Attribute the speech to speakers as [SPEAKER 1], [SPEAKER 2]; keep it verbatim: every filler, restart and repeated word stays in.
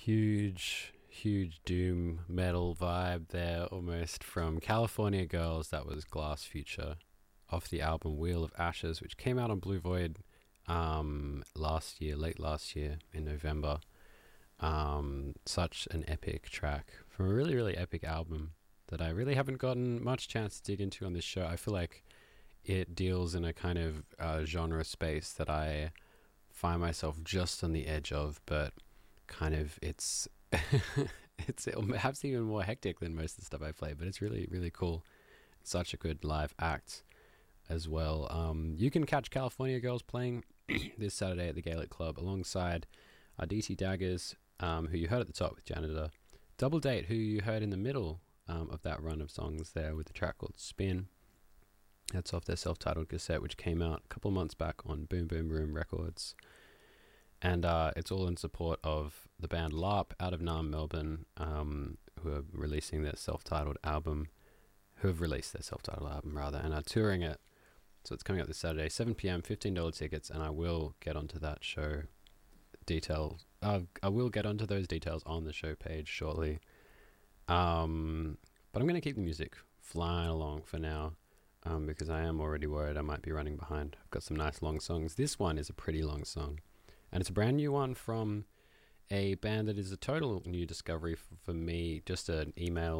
[SPEAKER 1] Huge, huge doom metal vibe there, almost from California Girls. That was Glass Future off the album Wheel of Ashes, which came out on Blue Void um, last year, late last year in November. Um, such an epic track from a really, really epic album that I really haven't gotten much chance to dig into on this show. I feel like it deals in a kind of uh, genre space that I find myself just on the edge of, but kind of it's it's perhaps even more hectic than most of the stuff I play, but it's really, really cool. Such a good live act as well. Um, you can catch California Girls playing this Saturday at the Gaelic Club alongside uh, D T Daggers, um, who you heard at the top with Janitor. Double Date, who you heard in the middle um, of that run of songs there with the track called Spin. That's off their self-titled cassette, which came out a couple months back on Boom Boom Room Records. And uh, it's all in support of the band LARP out of Naarm, Melbourne, um, who are releasing their self-titled album, who have released their self-titled album, rather, and are touring it. So it's coming up this Saturday, seven p.m, fifteen dollars tickets, and I will get onto that show details. Uh, I will get onto those details on the show page shortly. Um, but I'm going to keep the music flying along for now, um, because I am already worried I might be running behind. I've got some nice long songs. This one is a pretty long song. And it's a brand new one from a band that is a total new discovery f- for me. Just an email